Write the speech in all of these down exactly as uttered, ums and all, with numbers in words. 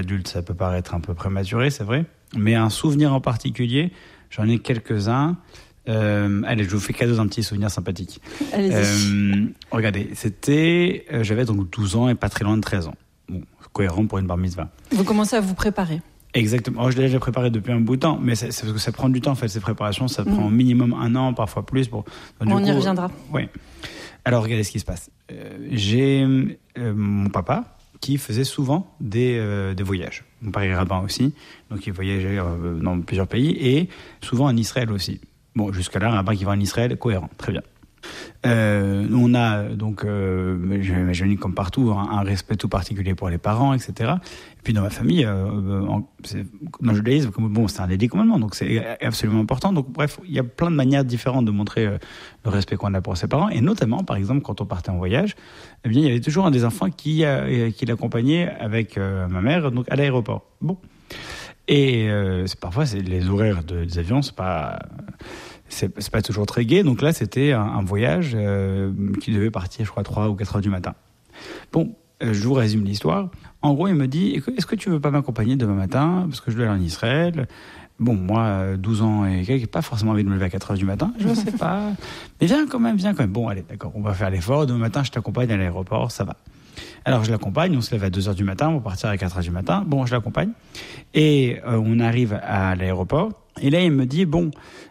adulte, ça peut paraître un peu prématuré, c'est vrai. Mais un souvenir en particulier, j'en ai quelques-uns. Euh, allez, je vous fais cadeau d'un petit souvenir sympathique. Allez-y. Euh, regardez, c'était... Euh, j'avais donc douze ans et pas très loin de treize ans. Bon, cohérent pour une bar mitzvah. Vous commencez à vous préparer. Exactement. Oh, je l'ai déjà préparé depuis un bout de temps, mais c'est, c'est parce que ça prend du temps, en fait, ces préparations. Ça mmh. prend au minimum un an, parfois plus. Pour... Donc, On du y coup, reviendra. Oui. Alors, regardez ce qui se passe. Euh, j'ai euh, mon papa qui faisait souvent des, euh, des voyages. Mon père est rabbin aussi, donc il voyageait euh, dans plusieurs pays, et souvent en Israël aussi. Bon, jusqu'à là, un rabbin qui va en Israël, cohérent, très bien. Euh, on a donc, euh, j'imagine comme partout, un, un respect tout particulier pour les parents, et cetera. Et puis dans ma famille, euh, en, c'est, dans le judaïsme, bon, c'est un des dix commandements, donc c'est absolument important. Donc bref, il y a plein de manières différentes de montrer euh, le respect qu'on a pour ses parents. Et notamment, par exemple, quand on partait en voyage, eh bien, il y avait toujours un des enfants qui, euh, qui l'accompagnait avec euh, ma mère, donc à l'aéroport. Bon. Et euh, c'est, parfois, c'est, les horaires de, des avions, c'est pas... C'est, c'est pas toujours très gai, donc là c'était un, un voyage euh, qui devait partir, je crois, trois ou quatre heures du matin. Bon, euh, je vous résume l'histoire. En gros, il me dit, est-ce que tu veux pas m'accompagner demain matin, parce que je dois aller en Israël. Bon, moi, douze ans et quelques, pas forcément envie de me lever à quatre heures du matin, je sais pas. Mais viens quand même, viens quand même. Bon, allez, d'accord, on va faire l'effort. Demain matin, je t'accompagne à l'aéroport, ça va. Alors je l'accompagne, on se lève à deux heures du matin, on va partir à quatre heures du matin. Bon, je l'accompagne. Et euh, on arrive à l'aéroport. Et là, il me dit, bon...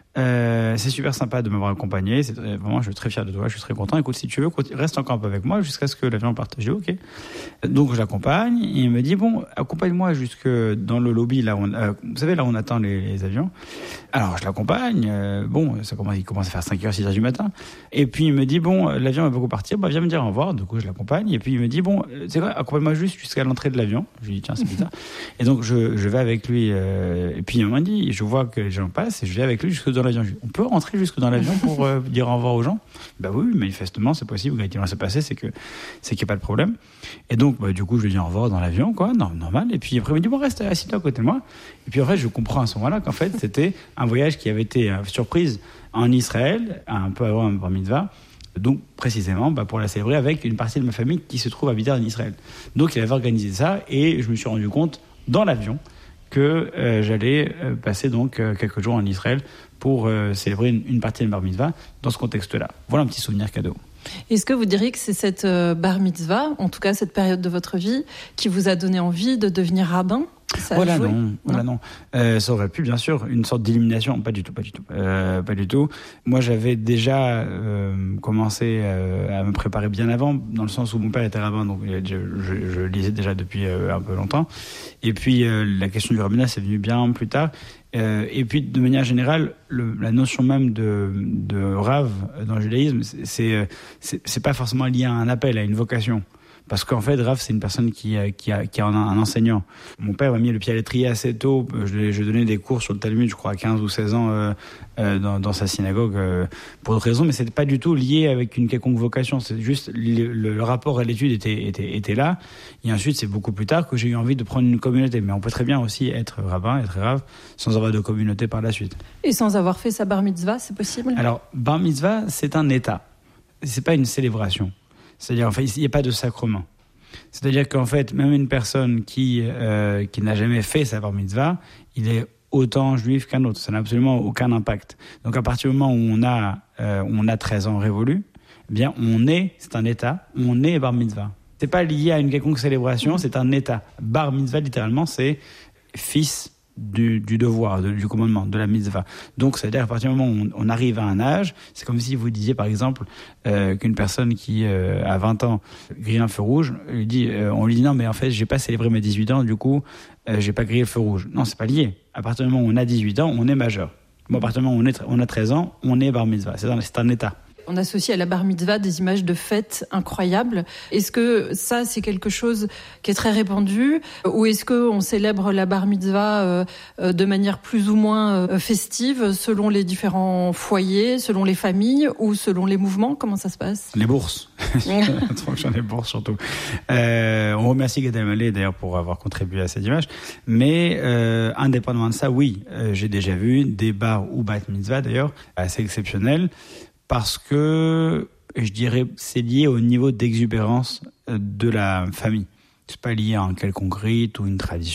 Euh, c'est super sympa de m'avoir accompagné. C'est très, vraiment, je suis très fier de toi. Je suis très content. Écoute, si tu veux, reste encore un peu avec moi jusqu'à ce que l'avion parte. Je dis ok. Donc je l'accompagne. Et il me dit bon, accompagne-moi jusque dans le lobby là. Où on, euh, vous savez là où on attend les, les avions. Alors je l'accompagne. Euh, bon, ça commence, il commence à faire cinq heures, six heures du matin. Et puis il me dit bon, l'avion va beaucoup partir. Bah viens me dire au revoir. Du coup je l'accompagne. Et puis il me dit bon, c'est quoi, accompagne-moi juste jusqu'à l'entrée de l'avion. Je lui dis tiens c'est bizarre. Et donc je, je vais avec lui. Euh, et puis il m'a dit, je vois que les gens passent et je vais avec lui jusque dans l'avion. On peut rentrer jusque dans l'avion pour euh, dire au revoir aux gens? Bah oui, manifestement, c'est possible. Ce qui va se passer, c'est que c'est qu'il n'y a pas de problème. Et donc, bah, du coup, je lui dis au revoir dans l'avion, quoi, normal. Et puis après, il me dit bon, reste assis-toi à côté de moi. Et puis en fait, je comprends à ce moment-là qu'en fait, c'était un voyage qui avait été euh, surprise en Israël, un peu avant un bar mitzvah. Donc, précisément, bah, pour la célébrer avec une partie de ma famille qui se trouve habiter en Israël. Donc, il avait organisé ça et je me suis rendu compte dans l'avion que euh, j'allais euh, passer donc euh, quelques jours en Israël pour euh, célébrer une, une partie de bar mitzvah dans ce contexte-là. Voilà un petit souvenir cadeau. Est-ce que vous diriez que c'est cette euh, bar mitzvah, en tout cas cette période de votre vie, qui vous a donné envie de devenir rabbin? Ça voilà, non, non, voilà non. Euh, ça aurait pu, bien sûr, une sorte d'illumination. Pas du tout, pas du tout. Euh, pas du tout. Moi, j'avais déjà euh, commencé euh, à me préparer bien avant, dans le sens où mon père était rabbin, donc je, je, je lisais déjà depuis euh, un peu longtemps. Et puis, euh, la question du rabbinat, c'est venu bien plus tard. Euh, et puis, de manière générale, le, la notion même de, de rave dans le judaïsme, c'est, c'est, c'est pas forcément lié à un appel, à une vocation. Parce qu'en fait, Rav, c'est une personne qui, qui, a, qui a un, un enseignant. Mon père m'a mis le pied à l'étrier assez tôt. Je, je donnais des cours sur le Talmud, je crois, à quinze ou seize ans euh, euh, dans, dans sa synagogue, euh, pour d'autres raisons, mais c'était pas du tout lié avec une quelconque vocation. C'est juste le, le, le rapport à l'étude était, était, était là. Et ensuite, c'est beaucoup plus tard que j'ai eu envie de prendre une communauté. Mais on peut très bien aussi être rabbin, être Rav, sans avoir de communauté par la suite. Et sans avoir fait sa bar mitzvah, c'est possible? Alors, bar mitzvah, c'est un état. C'est pas une célébration. C'est-à-dire, en fait, il n'y a pas de sacrement. C'est-à-dire qu'en fait, même une personne qui, euh, qui n'a jamais fait sa bar mitzvah, il est autant juif qu'un autre. Ça n'a absolument aucun impact. Donc, à partir du moment où on a, euh, on a treize ans révolus, eh bien, on est, c'est un état, on est bar mitzvah. C'est pas lié à une quelconque célébration, c'est un état. Bar mitzvah, littéralement, c'est fils Du, du devoir, de, du commandement, de la mitzvah. Donc, c'est-à-dire à partir du moment où on, on arrive à un âge, c'est comme si vous disiez, par exemple, euh, qu'une personne qui euh, a vingt ans grille un feu rouge, lui dit, euh, on lui dit non, mais en fait, j'ai pas célébré mes dix-huit ans, du coup, euh, j'ai pas grillé le feu rouge. Non, c'est pas lié. À partir du moment où on a dix-huit ans, on est majeur. Bon, à partir du moment où on, est, on a treize ans, on est bar mitzvah. C'est un, c'est un état. On associe à la bar mitzvah des images de fêtes incroyables. Est-ce que ça, c'est quelque chose qui est très répandu? Ou est-ce qu'on célèbre la bar mitzvah euh, de manière plus ou moins euh, festive, selon les différents foyers, selon les familles ou selon les mouvements? Comment ça se passe? Les bourses. Les bourses, surtout. Euh, on remercie Gad Elmaleh, d'ailleurs, pour avoir contribué à cette image. Mais euh, indépendamment de ça, oui, euh, j'ai déjà vu des bars ou bat mitzvah, d'ailleurs, assez exceptionnels. Parce que, je dirais, c'est lié au niveau d'exubérance de la famille. C'est pas lié à un quelconque rite ou une tradition.